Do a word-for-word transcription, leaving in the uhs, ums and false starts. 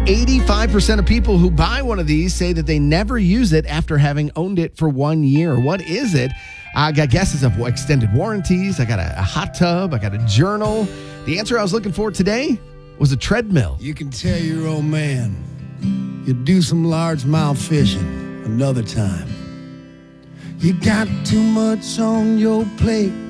eighty-five percent of people who buy one of these say that they never use it after having owned it for one year. What is it? I got guesses of extended warranties. I got a, a hot tub. I got a journal. The answer I was looking for today was a treadmill. You can tell your old man you do some largemouth fishing another time. You got too much on your plate.